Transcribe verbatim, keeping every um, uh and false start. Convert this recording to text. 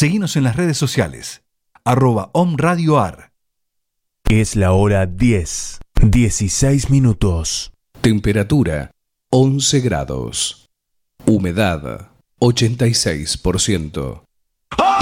Seguinos en las redes sociales, arroba omradioar. Es la hora diez, dieciséis minutos. Temperatura once grados. Humedad ochenta y seis por ciento.